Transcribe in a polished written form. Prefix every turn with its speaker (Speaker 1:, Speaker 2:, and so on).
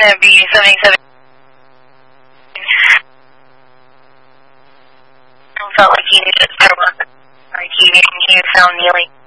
Speaker 1: going to be 77. Felt like he needed to start working. He was found kneeling.